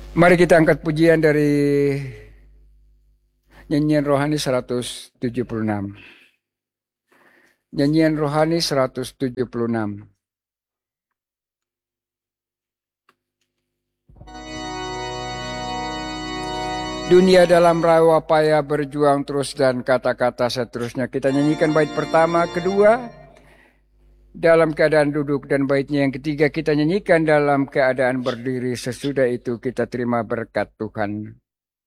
Mari kita angkat pujian dari nyanyian rohani 176. Nyanyian rohani 176. Dunia dalam rawa payah berjuang terus dan kata-kata seterusnya. Kita nyanyikan bait pertama, kedua dalam keadaan duduk, dan baitnya yang ketiga kita nyanyikan dalam keadaan berdiri. Sesudah itu kita terima berkat Tuhan.